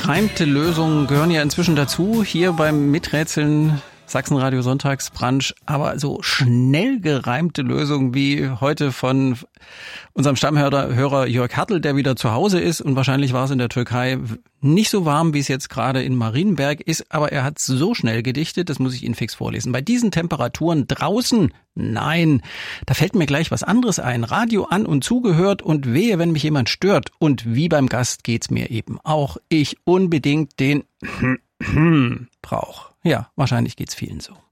gereimte Lösungen gehören ja inzwischen dazu, hier beim Miträtseln Sachsenradio Sonntagsbrunch, aber so schnell gereimte Lösungen wie heute von unserem Stammhörer Jörg Hartl, der wieder zu Hause ist, und wahrscheinlich war es in der Türkei nicht so warm, wie es jetzt gerade in Marienberg ist, aber er hat so schnell gedichtet, das muss ich Ihnen fix vorlesen. Bei diesen Temperaturen draußen, nein, da fällt mir gleich was anderes ein. Radio an und zugehört und wehe, wenn mich jemand stört. Und wie beim Gast geht's mir eben auch. Ich unbedingt den brauch. Ja, wahrscheinlich geht's vielen so.